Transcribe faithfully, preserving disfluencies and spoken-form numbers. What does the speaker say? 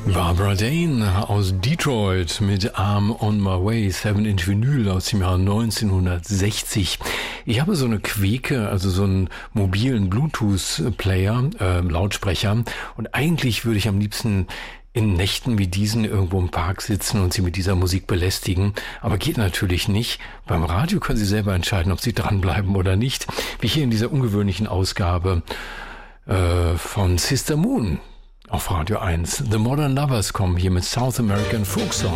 Barbara Dane aus Detroit mit I'm on my way, seven inch Vinyl aus dem Jahr neunzehnhundertsechzig. Ich habe so eine Queke, also so einen mobilen Bluetooth-Player, äh, Lautsprecher, und eigentlich würde ich am liebsten in Nächten wie diesen irgendwo im Park sitzen und Sie mit dieser Musik belästigen. Aber geht natürlich nicht. Beim Radio können Sie selber entscheiden, ob Sie dranbleiben oder nicht. Wie hier in dieser ungewöhnlichen Ausgabe äh, von Sister Moon auf Radio eins. The Modern Lovers kommen hier mit South American Folk Song.